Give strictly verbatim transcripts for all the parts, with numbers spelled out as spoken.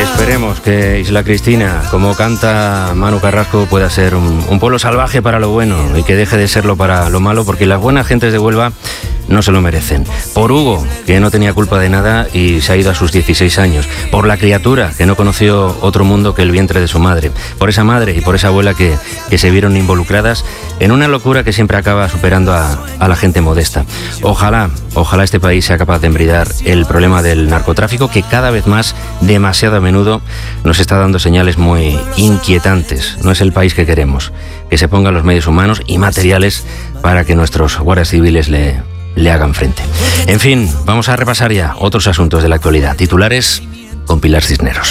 Esperemos que Isla Cristina, como canta Manu Carrasco, pueda ser un, un pueblo salvaje para lo bueno y que deje de serlo para lo malo, porque las buenas gentes de Huelva no se lo merecen. Por Hugo, que no tenía culpa de nada y se ha ido a sus dieciséis años. Por la criatura, que no conoció otro mundo que el vientre de su madre. Por esa madre y por esa abuela que, que se vieron involucradas en una locura que siempre acaba superando a, a la gente modesta. Ojalá, ojalá este país sea capaz de embridar el problema del narcotráfico, que cada vez más, demasiado a menudo, nos está dando señales muy inquietantes. No es el país que queremos. Que se pongan los medios humanos y materiales para que nuestros guardias civiles le... le hagan frente. En fin, vamos a repasar ya otros asuntos de la actualidad. Titulares con Pilar Cisneros.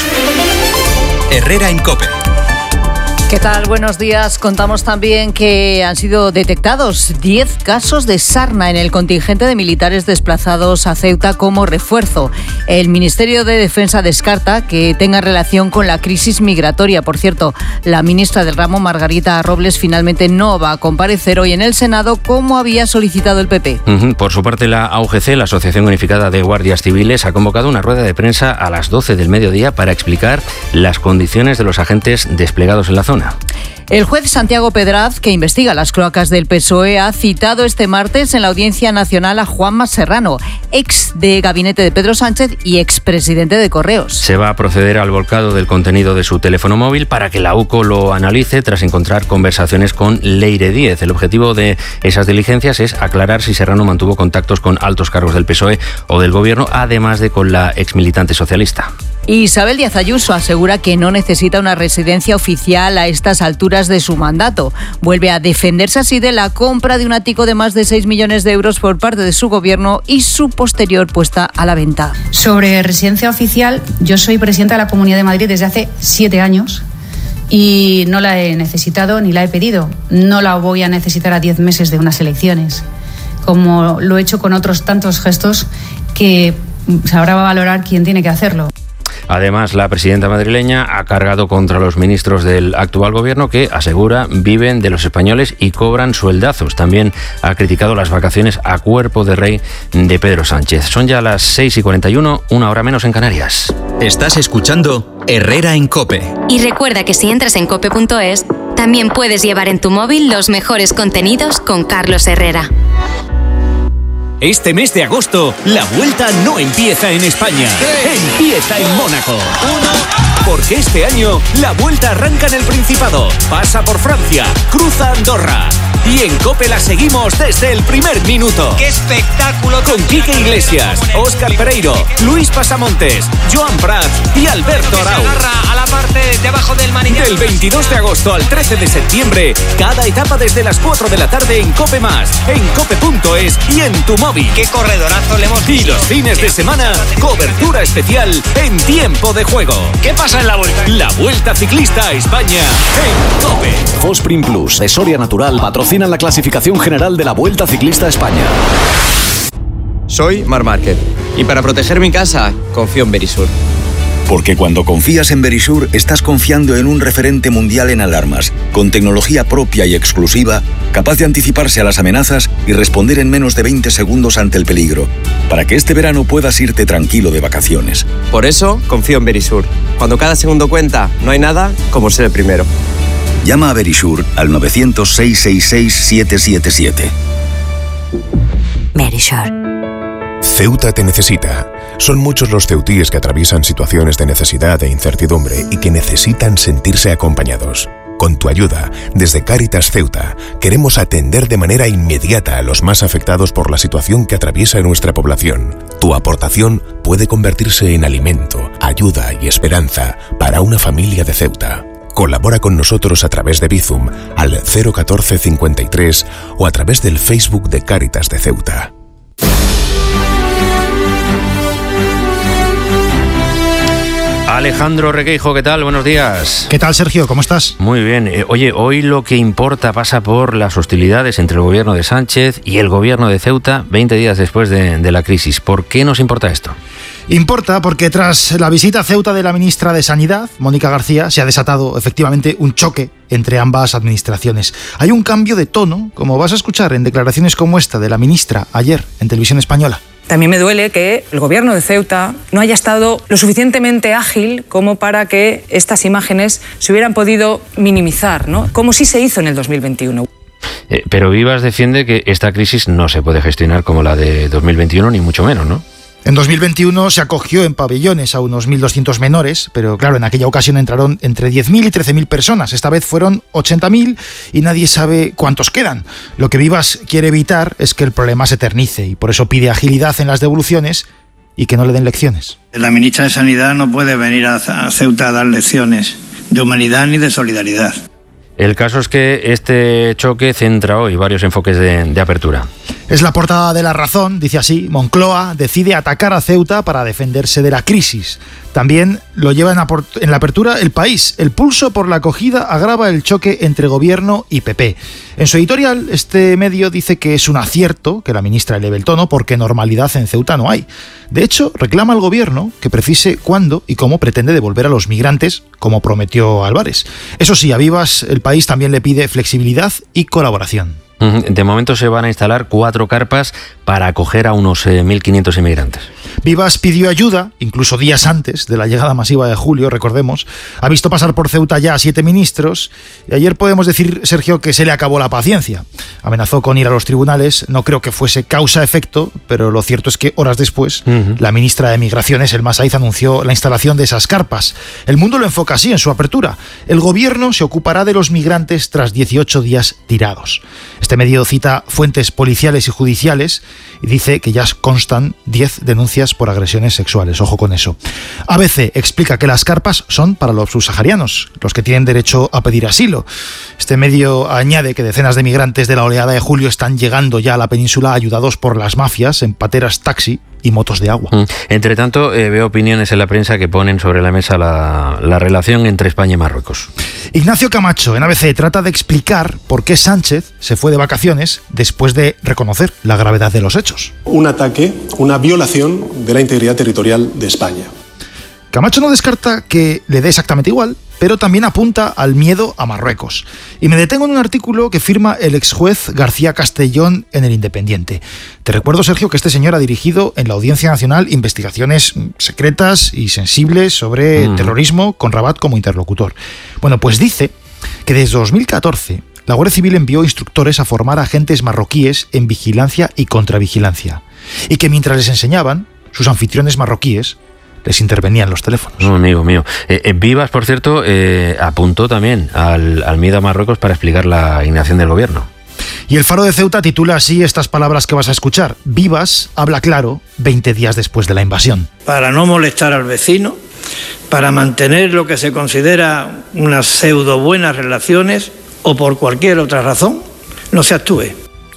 Herrera en COPE. ¿Qué tal? Buenos días. Contamos también que han sido detectados diez casos de sarna en el contingente de militares desplazados a Ceuta como refuerzo. El Ministerio de Defensa descarta que tenga relación con la crisis migratoria. Por cierto, la ministra del ramo, Margarita Robles, finalmente no va a comparecer hoy en el Senado como había solicitado el P P. Uh-huh. Por su parte, la A U G C, la Asociación Unificada de Guardias Civiles, ha convocado una rueda de prensa a las doce del mediodía para explicar las condiciones de los agentes desplegados en la zona. El juez Santiago Pedraz, que investiga las cloacas del P S O E, ha citado este martes en la Audiencia Nacional a Juanma Serrano, ex de gabinete de Pedro Sánchez y expresidente de Correos. Se va a proceder al volcado del contenido de su teléfono móvil para que la U C O lo analice tras encontrar conversaciones con Leire Díez. El objetivo de esas diligencias es aclarar si Serrano mantuvo contactos con altos cargos del P S O E o del Gobierno, además de con la exmilitante socialista. Isabel Díaz Ayuso asegura que no necesita una residencia oficial a estas alturas de su mandato. Vuelve a defenderse así de la compra de un ático de más de seis millones de euros por parte de su gobierno y su posterior puesta a la venta. Sobre residencia oficial, yo soy presidenta de la Comunidad de Madrid desde hace siete años y no la he necesitado ni la he pedido. No la voy a necesitar a diez meses de unas elecciones, como lo he hecho con otros tantos gestos que sabrá valorar quien tiene que hacerlo. Además, la presidenta madrileña ha cargado contra los ministros del actual gobierno que, asegura, viven de los españoles y cobran sueldazos. También ha criticado las vacaciones a cuerpo de rey de Pedro Sánchez. Son ya las seis y cuarenta y uno, una hora menos en Canarias. Estás escuchando Herrera en COPE. Y recuerda que si entras en cope punto es, también puedes llevar en tu móvil los mejores contenidos con Carlos Herrera. Este mes de agosto, la vuelta no empieza en España, empieza en Mónaco. Porque este año, la vuelta arranca en el Principado, pasa por Francia, cruza Andorra. Y en COPE la seguimos desde el primer minuto. ¡Qué espectáculo! Con Quique Iglesias, Óscar Pereiro, Luis Pasamontes, Joan Prats y Alberto Arau. Se agarra a la parte de abajo del manillar. Del veintidós de agosto al trece de septiembre, cada etapa desde las cuatro de la tarde en COPE Más, en cope punto es y en tu móvil. ¡Qué corredorazo le hemos visto! Y los fines de semana, cobertura especial en tiempo de juego. ¿Qué pasa en la vuelta? La Vuelta Ciclista a España en COPE. Fosprin Plus de Soria Natural patrocina la clasificación general de la Vuelta Ciclista a España. Soy Marc Márquez y para proteger mi casa confío en Verisur. Porque cuando confías en Verisur, estás confiando en un referente mundial en alarmas, con tecnología propia y exclusiva, capaz de anticiparse a las amenazas y responder en menos de veinte segundos ante el peligro, para que este verano puedas irte tranquilo de vacaciones. Por eso, confío en Verisur. Cuando cada segundo cuenta, no hay nada como ser el primero. Llama a Verisur al nueve cero cero, seis seis seis, siete siete siete. Verisur. Ceuta te necesita. Son muchos los ceutíes que atraviesan situaciones de necesidad e incertidumbre y que necesitan sentirse acompañados. Con tu ayuda, desde Cáritas Ceuta, queremos atender de manera inmediata a los más afectados por la situación que atraviesa nuestra población. Tu aportación puede convertirse en alimento, ayuda y esperanza para una familia de Ceuta. Colabora con nosotros a través de Bizum al cero catorce cincuenta y tres o a través del Facebook de Cáritas de Ceuta. Alejandro Requeijo, ¿qué tal? Buenos días. ¿Qué tal, Sergio? ¿Cómo estás? Muy bien. Eh, oye, hoy lo que importa pasa por las hostilidades entre el gobierno de Sánchez y el gobierno de Ceuta veinte días después de, de la crisis. ¿Por qué nos importa esto? Importa porque tras la visita a Ceuta de la ministra de Sanidad, Mónica García, se ha desatado efectivamente un choque entre ambas administraciones. Hay un cambio de tono, como vas a escuchar en declaraciones como esta de la ministra ayer en Televisión Española. También me duele que el gobierno de Ceuta no haya estado lo suficientemente ágil como para que estas imágenes se hubieran podido minimizar, ¿no? Como sí se hizo en el dos mil veintiuno. Eh, pero Vivas defiende que esta crisis no se puede gestionar como la de dos mil veintiuno, ni mucho menos, ¿no? En dos mil veintiuno se acogió en pabellones a unos mil doscientos menores, pero claro, en aquella ocasión entraron entre diez mil y trece mil personas. Esta vez fueron ochenta mil y nadie sabe cuántos quedan. Lo que Vivas quiere evitar es que el problema se eternice y por eso pide agilidad en las devoluciones y que no le den lecciones. La ministra de Sanidad no puede venir a Ceuta a dar lecciones de humanidad ni de solidaridad. El caso es que este choque centra hoy varios enfoques de, de apertura. Es la portada de La Razón, dice así: Moncloa decide atacar a Ceuta para defenderse de la crisis. También lo lleva en, en la apertura El País. El pulso por la acogida agrava el choque entre gobierno y P P. En su editorial, este medio dice que es un acierto que la ministra eleve el tono porque normalidad en Ceuta no hay. De hecho, reclama al gobierno que precise cuándo y cómo pretende devolver a los migrantes, como prometió Álvarez. Eso sí, a Vivas El País también le pide flexibilidad y colaboración. De momento se van a instalar cuatro carpas para acoger a unos eh, mil quinientos inmigrantes. Vivas pidió ayuda, incluso días antes de la llegada masiva de julio, recordemos. Ha visto pasar por Ceuta ya a siete ministros y ayer podemos decir, Sergio, que se le acabó la paciencia. Amenazó con ir a los tribunales, no creo que fuese causa-efecto, pero lo cierto es que horas después, uh-huh. la ministra de Migraciones, Elma Saiz, anunció la instalación de esas carpas. El Mundo lo enfoca así en su apertura: el gobierno se ocupará de los migrantes tras dieciocho días tirados. Este medio cita fuentes policiales y judiciales y dice que ya constan diez denuncias por agresiones sexuales. Ojo con eso. A B C explica que las carpas son para los subsaharianos, los que tienen derecho a pedir asilo. Este medio añade que decenas de migrantes de la oleada de julio están llegando ya a la península ayudados por las mafias en pateras taxi y motos de agua. Entre tanto, eh, veo opiniones en la prensa que ponen sobre la mesa la, la relación entre España y Marruecos. Ignacio Camacho, en A B C, trata de explicar por qué Sánchez se fue de vacaciones después de reconocer la gravedad de los hechos. Un ataque, una violación de la integridad territorial de España. Camacho no descarta que le dé exactamente igual, pero también apunta al miedo a Marruecos. Y me detengo en un artículo que firma el exjuez García Castellón en El Independiente. Te recuerdo, Sergio, que este señor ha dirigido en la Audiencia Nacional investigaciones secretas y sensibles sobre mm. terrorismo, con Rabat como interlocutor. Bueno, pues dice que desde dos mil catorce la Guardia Civil envió instructores a formar agentes marroquíes en vigilancia y contravigilancia. Y que mientras les enseñaban, sus anfitriones marroquíes les intervenían los teléfonos. No, amigo mío. Eh, eh, Vivas, por cierto, eh, apuntó también al, al miedo a Marruecos para explicar la inacción del gobierno. Y el Faro de Ceuta titula así estas palabras que vas a escuchar: Vivas habla claro veinte días después de la invasión. Para no molestar al vecino, para mantener lo que se considera unas pseudo buenas relaciones o por cualquier otra razón, no se actúe.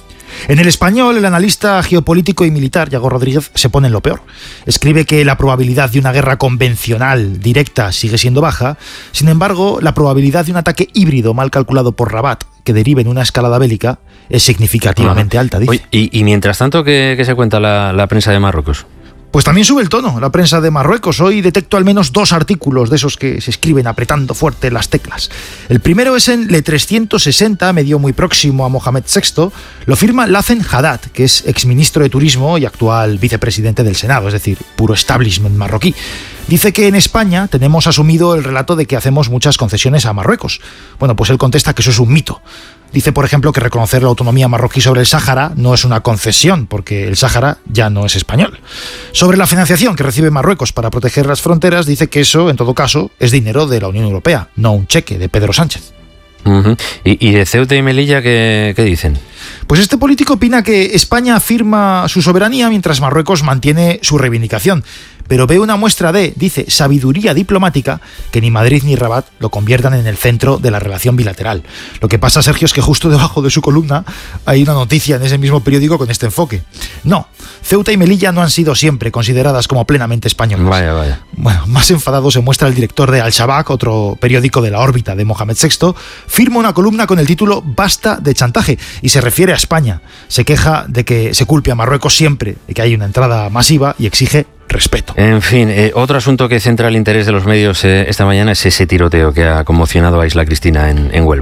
En El Español, el analista geopolítico y militar Yago Rodríguez se pone en lo peor. Escribe que la probabilidad de una guerra convencional directa sigue siendo baja. Sin embargo, la probabilidad de un ataque híbrido mal calculado por Rabat, que derive en una escalada bélica, es significativamente alta, dice. Oye, y, y mientras tanto, ¿qué, qué se cuenta la, la prensa de Marruecos? Pues también sube el tono la prensa de Marruecos. Hoy detecto al menos dos artículos de esos que se escriben apretando fuerte las teclas. El primero es en Le trescientos sesenta, medio muy próximo a Mohamed sexto. Lo firma Lazen Haddad, que es exministro de Turismo y actual vicepresidente del Senado, es decir, puro establishment marroquí. Dice que en España tenemos asumido el relato de que hacemos muchas concesiones a Marruecos. Bueno, pues él contesta que eso es un mito. Dice, por ejemplo, que reconocer la autonomía marroquí sobre el Sáhara no es una concesión, porque el Sáhara ya no es español. Sobre la financiación que recibe Marruecos para proteger las fronteras, dice que eso, en todo caso, es dinero de la Unión Europea, no un cheque de Pedro Sánchez. Uh-huh. ¿Y, ¿Y de Ceuta y Melilla qué, qué dicen? Pues este político opina que España afirma su soberanía mientras Marruecos mantiene su reivindicación. Pero ve una muestra de, dice, sabiduría diplomática que ni Madrid ni Rabat lo conviertan en el centro de la relación bilateral. Lo que pasa, Sergio, es que justo debajo de su columna hay una noticia en ese mismo periódico con este enfoque. No, Ceuta y Melilla no han sido siempre consideradas como plenamente españolas. Vaya, vaya. Bueno, más enfadado se muestra el director de Al-Shabak, otro periódico de la órbita de Mohamed sexto, firma una columna con el título Basta de chantaje y se refiere a España. Se queja de que se culpe a Marruecos siempre, de que hay una entrada masiva y exige respeto. En fin, eh, otro asunto que centra el interés de los medios eh, esta mañana es ese tiroteo que ha conmocionado a Isla Cristina en, en Huelva.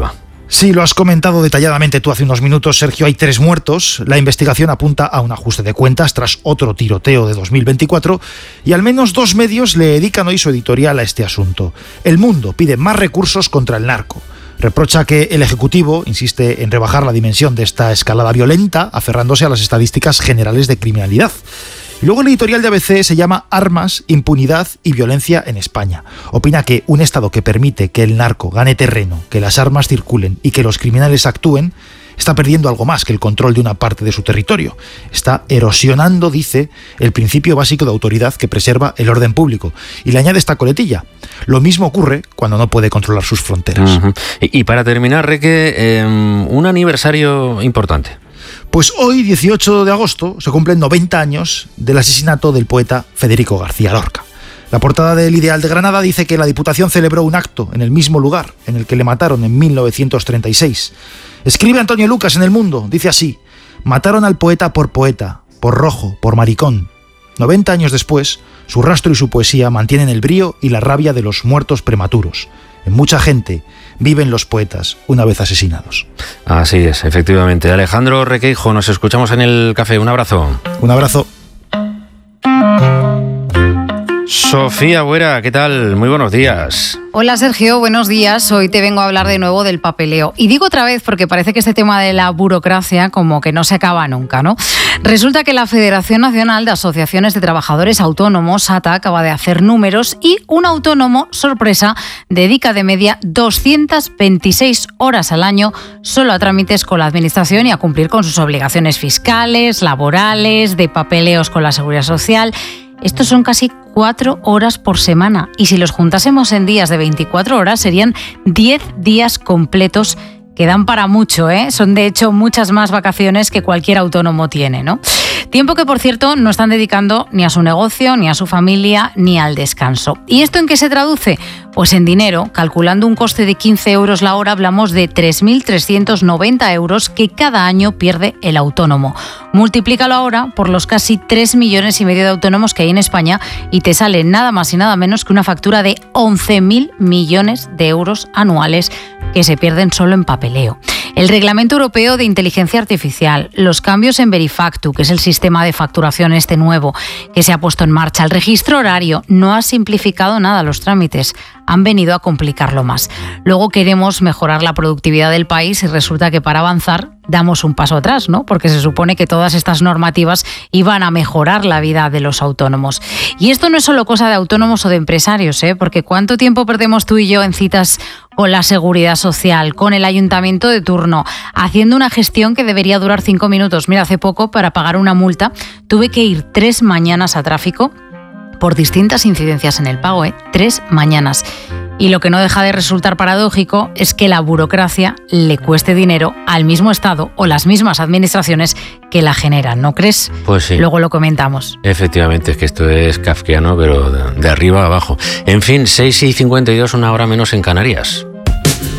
Sí, lo has comentado detalladamente tú hace unos minutos, Sergio. Hay tres muertos. La investigación apunta a un ajuste de cuentas tras otro tiroteo de dos mil veinticuatro y al menos dos medios le dedican hoy su editorial a este asunto. El Mundo pide más recursos contra el narco. Reprocha que el Ejecutivo insiste en rebajar la dimensión de esta escalada violenta, aferrándose a las estadísticas generales de criminalidad. Y luego el editorial de A B C se llama Armas, impunidad y violencia en España. Opina que un Estado que permite que el narco gane terreno, que las armas circulen y que los criminales actúen, está perdiendo algo más que el control de una parte de su territorio. Está erosionando, dice, el principio básico de autoridad que preserva el orden público. Y le añade esta coletilla: lo mismo ocurre cuando no puede controlar sus fronteras. Uh-huh. y, y para terminar, Reque, eh, un aniversario importante. Pues hoy, dieciocho de agosto, se cumplen noventa años del asesinato del poeta Federico García Lorca. La portada del Ideal de Granada dice que la Diputación celebró un acto en el mismo lugar en el que le mataron en mil novecientos treinta y seis. Escribe Antonio Lucas en El Mundo, dice así: mataron al poeta por poeta, por rojo, por maricón. noventa años después, su rastro y su poesía mantienen el brío y la rabia de los muertos prematuros. En mucha gente viven los poetas una vez asesinados. Así es, efectivamente. Alejandro Requeijo, nos escuchamos en el café. Un abrazo. Un abrazo. Sofía Buera, ¿qué tal? Muy buenos días. Hola Sergio, buenos días. Hoy te vengo a hablar de nuevo del papeleo. Y digo otra vez porque parece que este tema de la burocracia como que no se acaba nunca, ¿no? Resulta que la Federación Nacional de Asociaciones de Trabajadores Autónomos, A T A, acaba de hacer números y un autónomo, sorpresa, dedica de media doscientas veintiséis horas al año solo a trámites con la Administración y a cumplir con sus obligaciones fiscales, laborales, de papeleos con la Seguridad Social. Estos son casi cuatro horas por semana y si los juntásemos en días de veinticuatro horas serían diez días completos, que dan para mucho, ¿eh? Son de hecho muchas más vacaciones que cualquier autónomo tiene, ¿no? Tiempo que, por cierto, no están dedicando ni a su negocio, ni a su familia, ni al descanso. ¿Y esto en qué se traduce? Pues en dinero. Calculando un coste de quince euros la hora, hablamos de tres mil trescientos noventa euros que cada año pierde el autónomo. Multiplícalo ahora por los casi tres millones y medio de autónomos que hay en España y te sale nada más y nada menos que una factura de once mil millones de euros anuales que se pierden solo en papeleo. El Reglamento Europeo de Inteligencia Artificial, los cambios en Verifactu, que es el sistema de facturación este nuevo que se ha puesto en marcha, el registro horario, no ha simplificado nada los trámites, han venido a complicarlo más. Luego queremos mejorar la productividad del país y resulta que para avanzar damos un paso atrás, ¿no? Porque se supone que todas estas normativas iban a mejorar la vida de los autónomos. Y esto no es solo cosa de autónomos o de empresarios, ¿eh? Porque ¿cuánto tiempo perdemos tú y yo en citas con la Seguridad Social, con el ayuntamiento de turno, haciendo una gestión que debería durar cinco minutos? Mira, hace poco, para pagar una multa, tuve que ir tres mañanas a tráfico por distintas incidencias en el pago, ¿eh? Tres mañanas. Y lo que no deja de resultar paradójico es que la burocracia le cueste dinero al mismo Estado o las mismas administraciones que la generan, ¿no crees? Pues sí. Luego lo comentamos. Efectivamente, es que esto es kafkiano, pero de, de arriba a abajo. En fin, seis y cincuenta y dos, una hora menos en Canarias.